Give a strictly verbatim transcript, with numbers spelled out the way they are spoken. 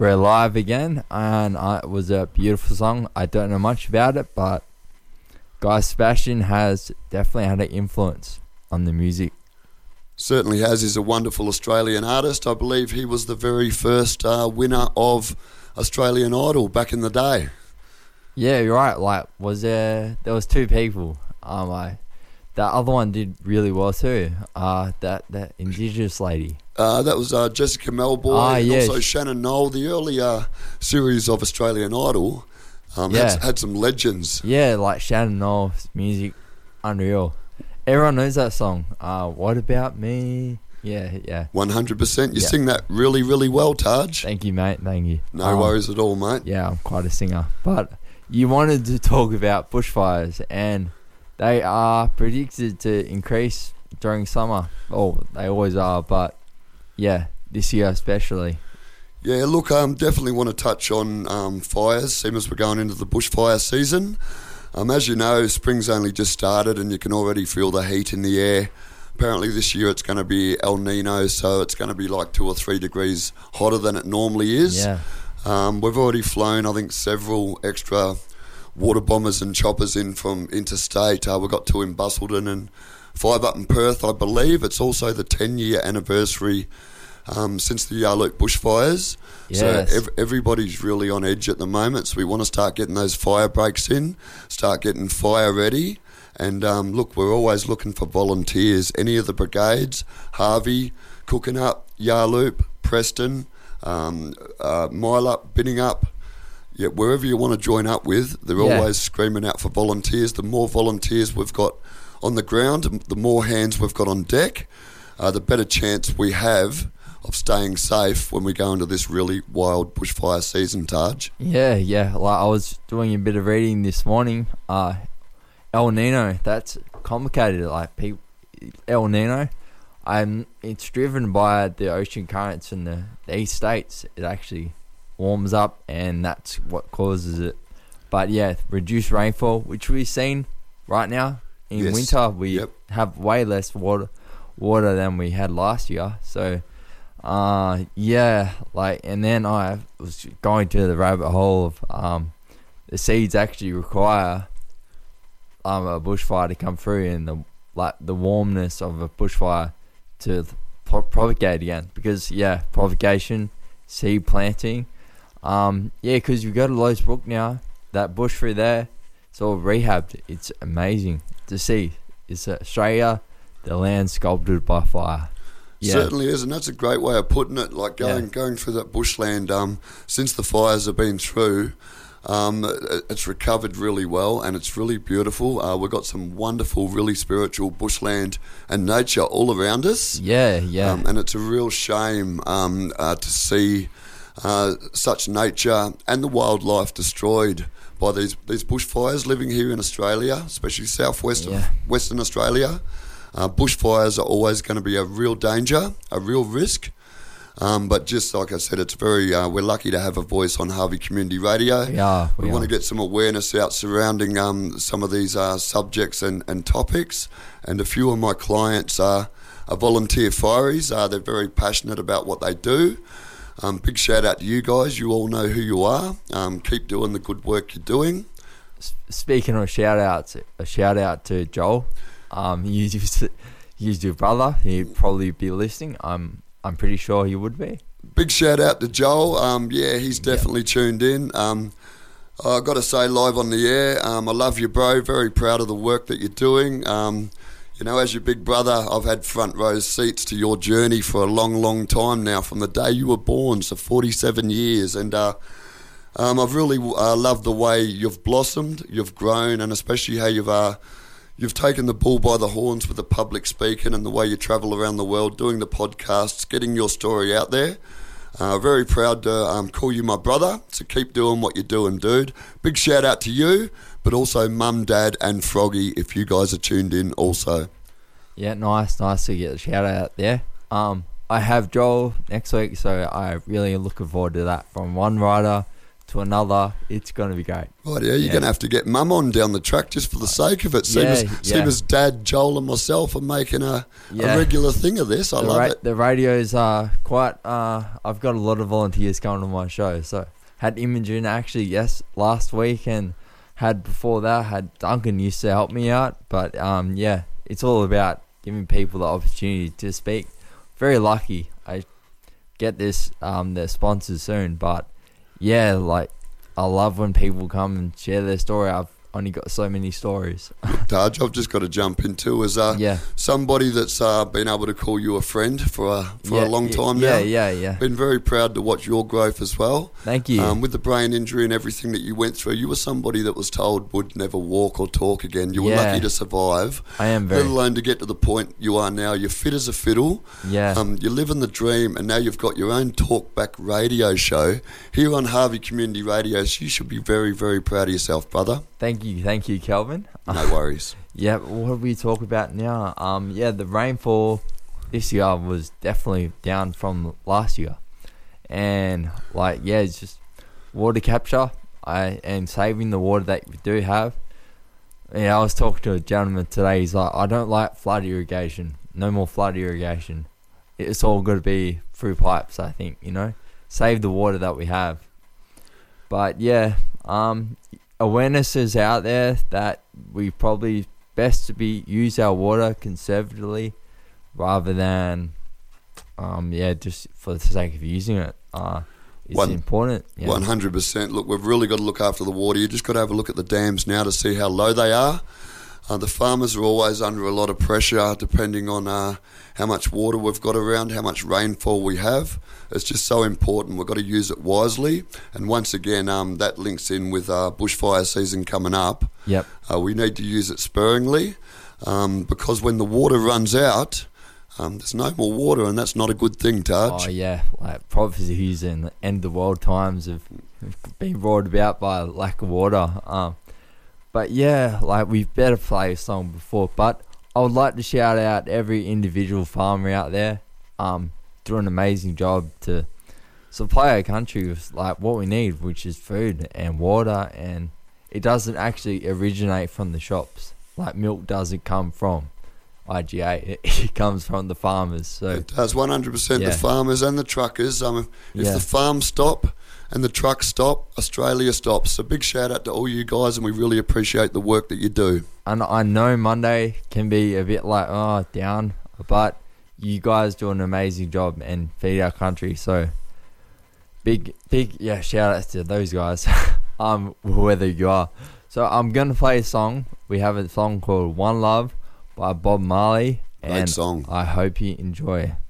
we're live again, and uh, it was a beautiful song. I don't know much about it, but Guy Sebastian has definitely had an influence on the music. Certainly has. He's a wonderful Australian artist. I believe he was the very first uh, winner of Australian Idol back in the day. Yeah, you're right. Like, was there? There was two people. Um, I, that other one did really well too. Uh, that that Indigenous lady. Uh, that was uh, Jessica Melboy, Ah, and yeah. also Shannon Knoll. The earlier series of Australian Idol um, Yeah. had, had some legends. Yeah, like Shannon Knoll's music, unreal. Everyone knows that song. Uh, what about me? Yeah, yeah. one hundred percent. You Yeah. sing that really, really well, Taj. Thank you, mate. Thank you. No Um, worries at all, mate. Yeah, I'm quite a singer. But you wanted to talk about bushfires, and they are predicted to increase during summer. Oh, they always are, but yeah, this year especially. Yeah, look, um, definitely want to touch on um, fires, seeing as we're going into the bushfire season. Um, as you know, spring's only just started and you can already feel the heat in the air. Apparently this year it's going to be El Nino, so it's going to be like two or three degrees hotter than it normally is. Yeah. Um, we've already flown, I think, several extra water bombers and choppers in from interstate. Uh, we've got two in Busselton and five up in Perth, I believe. It's also the ten-year anniversary um, since the Yarloop bushfires. Yes. So ev- everybody's really on edge at the moment. So we want to start getting those fire breaks in, start getting fire ready. And um, look, we're always looking for volunteers. Any of the brigades, Harvey, Cooking Up, Yarloop, Preston, um, uh, Mile Up, Binning Up, yeah, wherever you want to join up with, they're Yeah. always screaming out for volunteers. The more volunteers we've got on the ground, the more hands we've got on deck, uh, the better chance we have of staying safe when we go into this really wild bushfire season, Taj. Yeah, yeah. Like, I was doing a bit of reading this morning. Uh, El Nino, that's complicated. Like, people, El Nino, um, it's driven by the ocean currents in the, the east states. It actually warms up, and that's what causes it. But yeah, reduced rainfall, which we've seen right now in Yes. winter. We Yep. have way less water water than we had last year. So uh yeah, like, and then I was going to the rabbit hole of um the seeds actually require um a bushfire to come through, and the like the warmness of a bushfire to pro- propagate again, because yeah, propagation, seed planting. Um, yeah, because you've got a Lowe's Brook now, that bush through there, it's all rehabbed. It's amazing to see. It's Australia, the land sculpted by fire. Yeah. Certainly is, and that's a great way of putting it. Like going Yeah. going through that bushland, um, since the fires have been through, um, it- it's recovered really well, and it's really beautiful. Uh, we've got some wonderful, really spiritual bushland and nature all around us. Yeah, yeah. Um, and it's a real shame um, uh, to see uh, such nature and the wildlife destroyed by these, these bushfires living here in Australia, especially southwest Yeah. of Western Australia. Uh, bushfires are always going to be a real danger, a real risk. Um, but just like I said, it's very. Uh, we're lucky to have a voice on Harvey Community Radio. We are, We, we want are. to get some awareness out surrounding um, some of these uh, subjects and, and topics. And a few of my clients are, are volunteer fireys. Uh, they're very passionate about what they do. Um, big shout out to you guys. You all know who you are. Um, keep doing the good work you're doing. S- Speaking of shout outs, a shout out to Joel. Um, he used, he used your brother. He'd probably be listening. I'm I'm pretty sure he would be. Big shout out to Joel. Um, yeah, he's definitely tuned in. Um, I've got to say, live on the air, um, I love you, bro. Very proud of the work that you're doing. Um, you know, as your big brother, I've had front row seats to your journey for a long, long time now, from the day you were born, so forty-seven years. And uh, um, I've really uh, loved the way you've blossomed, you've grown, and especially how you've... Uh, You've taken the bull by the horns with the public speaking and the way you travel around the world, doing the podcasts, getting your story out there. Uh, very proud to um, call you my brother, so keep doing what you're doing, dude. Big shout out to you, but also Mum, Dad and Froggy, if you guys are tuned in also. Yeah, nice, nice to get a shout out there. Um, I have Joel next week, so I really am looking forward to that. From one rider to another. It's going to be great. Right, yeah, you're Yeah. going to have to get Mum on down the track just for the sake of it. See, Yeah, as, yeah. see as Dad, Joel and myself are making a, Yeah. a regular thing of this. I the love ra- it. The radios are quite. Uh, I've got a lot of volunteers coming to my show. So had Imogen actually yes last week, and had before that had Duncan used to help me out. But um, yeah, it's all about giving people the opportunity to speak. Very lucky. I get this um their sponsors soon, but yeah, like I love when people come and share their story. I've only got so many stories. Taj, I've just got to jump into as uh, Yeah. somebody that's uh, been able to call you a friend for a, for Yeah, a long yeah, time yeah, now. Yeah, yeah, Been very proud to watch your growth as well. Thank you. Um, with the brain injury and everything that you went through, you were somebody that was told would never walk or talk again. You were Yeah. lucky to survive, I am very. let alone to get to the point you are now. You're fit as a fiddle. Yeah. Um, you're living the dream, and now you've got your own talkback radio show here on Harvey Community Radio. So you should be very, very proud of yourself, brother. Thank you, thank you, Kelvin. No worries. Yeah, what do we talk about now? Um, yeah, the rainfall this year was definitely down from last year, and like yeah, it's just water capture. I and saving the water that we do have. Yeah, I was talking to a gentleman today. He's like, I don't like flood irrigation. No more flood irrigation. It's all got to be through pipes. I think you know, save the water that we have. But yeah, um, awareness is out there that we probably best to be use our water conservatively rather than um yeah just for the sake of using it. Uh it's One- important. Yeah. one hundred percent. Look, we've really got to look after the water. You just got to have a look at the dams now to see how low they are. Uh, the farmers are always under a lot of pressure depending on uh, how much water we've got around, how much rainfall we have. It's just so important. We've got to use it wisely. And once again, um, that links in with uh, bushfire season coming up. Yep. Uh, we need to use it sparingly um, because when the water runs out, um, there's no more water, and that's not a good thing, Taj. Oh yeah, like prophecies and the end of the world times have been brought about by lack of water. Um, but yeah, like we've better play a song before. But I would like to shout out every individual farmer out there, um, doing an amazing job to supply our country with like what we need, which is food and water, and it doesn't actually originate from the shops. Like milk doesn't come from I G A, it, it comes from the farmers. So It does one hundred percent Yeah. the farmers and the truckers. Um, if Yeah. the farms stop and the trucks stop, Australia stops. So big shout out to all you guys, and we really appreciate the work that you do. and I know Monday can be a bit like oh down, but you guys do an amazing job and feed our country. So big, big yeah, shout outs to those guys. um, whether you are. So I'm gonna play a song. We have a song called "One Love" by Bob Marley, Great and song. I hope you enjoy.